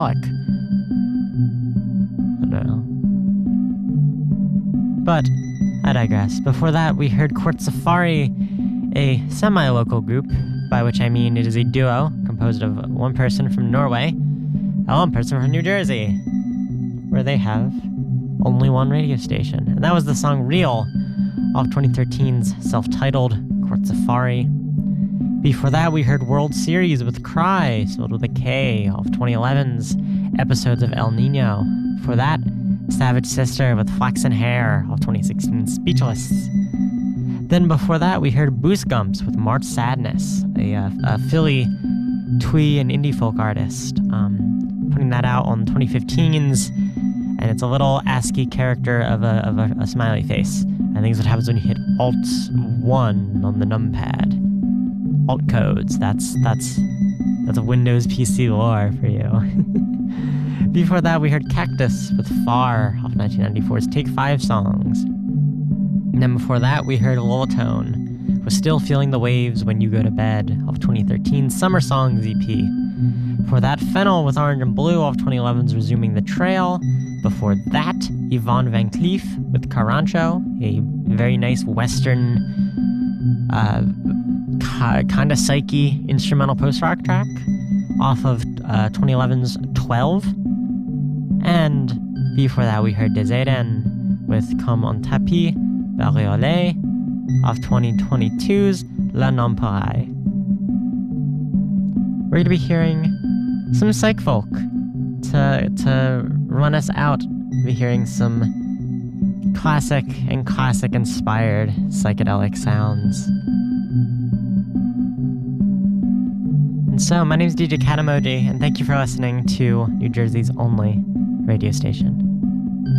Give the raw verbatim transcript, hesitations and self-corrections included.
I don't know. But I digress. Before that, we heard Court Safari, a semi-local group, by which I mean it is a duo composed of one person from Norway and one person from New Jersey, where they have only one radio station. And that was the song Real off twenty thirteen's self-titled Court Safari. Before that, we heard World Series with Cry, spelled with a K, off twenty eleven's episodes of El Nino. For that, Savage Sister with Flaxen Hair, off twenty sixteen's Speechless. Then before that, we heard Boosgumps with March Sadness, a, uh, a Philly twee and indie folk artist, um, putting that out on twenty fifteen's, and it's a little ASCII character of a, of a, a smiley face. I think it's what happens when you hit Alt one on the numpad. Alt codes, that's, that's, that's a Windows P C lore for you. Before that, we heard Cactus with Far off nineteen ninety-four's Take Five songs. And then before that, we heard Lullatone with Still Feeling the Waves When You Go to Bed off twenty thirteen's Summer Songs E P. Before that, Fennel with Orange and Blue off twenty eleven's Resuming the Trail. Before that, Yvonne Van Cleef with Carancho, a very nice Western, uh, ca- kind of psyche instrumental post-rock track off of uh, twenty eleven's twelve. And before that, we heard Deseden with Comme un tapis bariolé off twenty twenty-two's La Nonpareille. We're going to be hearing some psych folk to, to run us out. We'll be hearing some classic and classic-inspired psychedelic sounds. And so, my name is D J Cat Emoji, and thank you for listening to New Jersey's only radio station.